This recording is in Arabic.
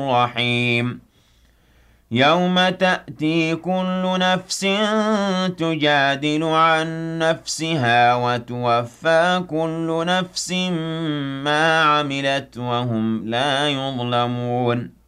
الرحيم يوم تأتي كل نفس تجادل عن نفسها وتوفى كل نفس ما عملت وهم لا يظلمون